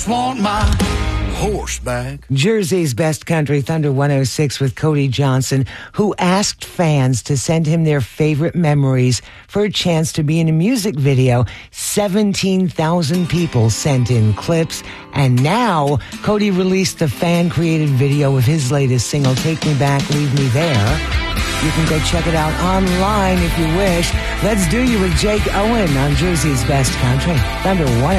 just want my horse back. Jersey's Best Country, Thunder 106 with Cody Johnson, who asked fans to send him their favorite memories for a chance to be in a music video. 17,000 people sent in clips, and now Cody released the fan-created video of his latest single, Take Me Back, Leave Me There. You can go check it out online if you wish. Let's Do You with Jake Owen on Jersey's Best Country, Thunder 106.